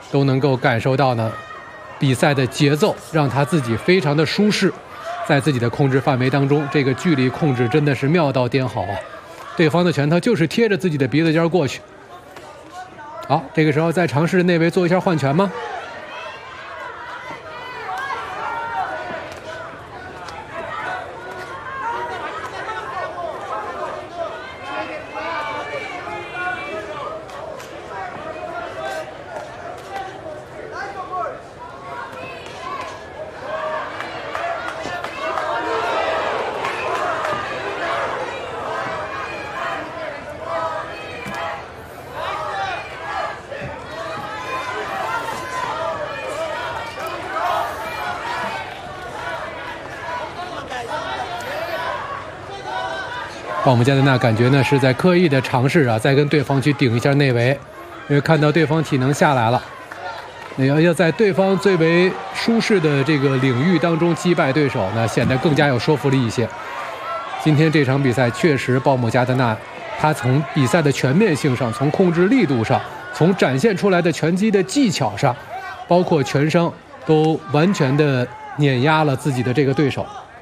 都能够感受到呢比赛的节奏，让他自己非常的舒适，在自己的控制范围当中，这个距离控制真的是妙到颠好啊！对方的拳头就是贴着自己的鼻子尖过去。好，这个时候再尝试内围做一下换拳吗？鲍姆加德纳感觉呢是在刻意的尝试啊，再跟对方去顶一下内围，因为看到对方体能下来了，要在对方最为舒适的这个领域当中击败对手呢，显得更加有说服力一些。今天这场比赛确实，鲍姆加德纳他从比赛的全面性上，从控制力度上，从展现出来的拳击的技巧上，包括拳商，都完全的碾压了自己的这个对手。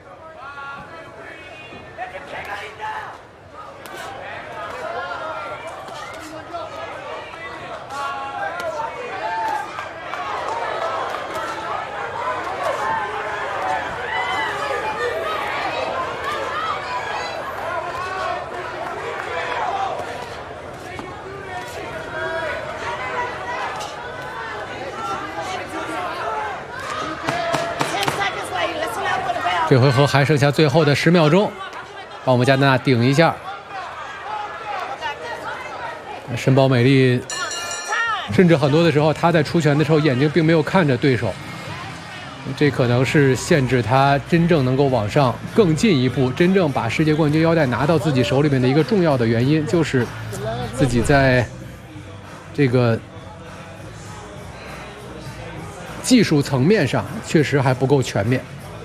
这回合还剩下最后的10秒钟，鲍姆加德纳顶一下，申宝美丽，甚至很多的时候他在出拳的时候眼睛并没有看着对手，这可能是限制他真正能够往上更进一步，真正把世界冠军腰带拿到自己手里面的一个重要的原因，就是自己在这个技术层面上确实还不够全面。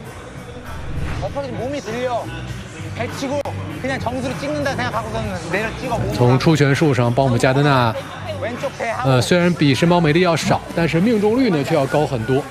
从出拳数上，鲍姆加德纳，虽然比申宝美丽要少，但是命中率呢却要高很多。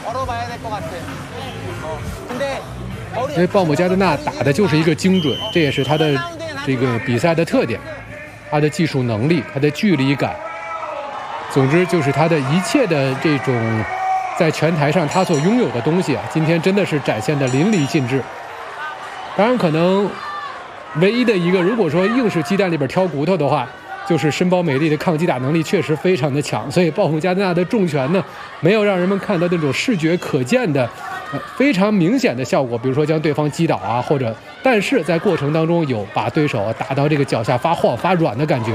因为鲍姆加德纳打的就是一个精准，这也是他的这个比赛的特点，他的技术能力，他的距离感，总之就是他的一切的这种在拳台上他所拥有的东西啊，今天真的是展现的淋漓尽致。当然，可能唯一的一个，如果说硬是鸡蛋里边挑骨头的话，就是申宝美丽的抗击打能力确实非常的强，所以鲍姆加德纳的重拳呢，没有让人们看到那种视觉可见的、非常明显的效果，比如说将对方击倒啊，或者，但是在过程当中有把对手打到这个脚下发晃发软的感觉。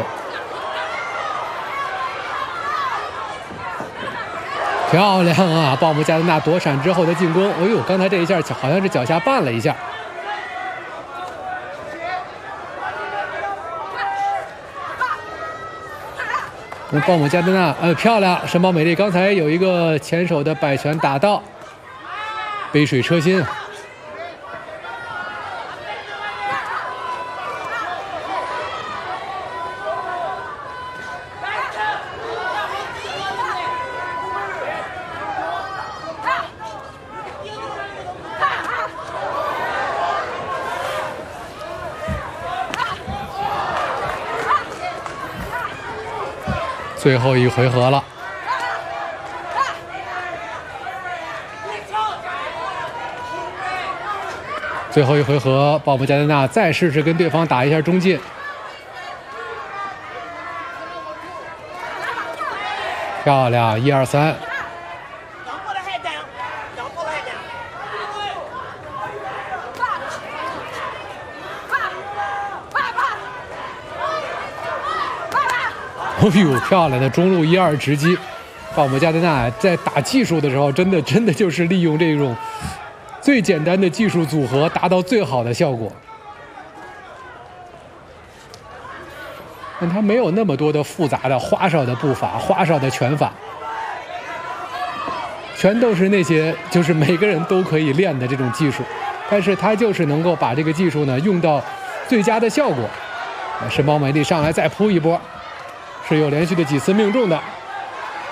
漂亮啊！鲍姆加德纳躲闪之后的进攻，哎呦，刚才这一下好像是脚下绊了一下。鲍姆加德纳，漂亮！申宝美丽刚才有一个前手的摆拳打到，杯水车薪。最后一回合了，最后一回合，鲍姆加德纳再试试跟对方打一下中劲，漂亮，1、2、3。哦呦，漂亮的中路1、2直击！鲍姆加德纳在打技术的时候，真的就是利用这种最简单的技术组合，达到最好的效果。但他没有那么多的复杂的花哨的步伐、花哨的拳法，全都是那些就是每个人都可以练的这种技术，但是他就是能够把这个技术呢用到最佳的效果。申宝美丽上来再扑一波。是有连续的几次命中的，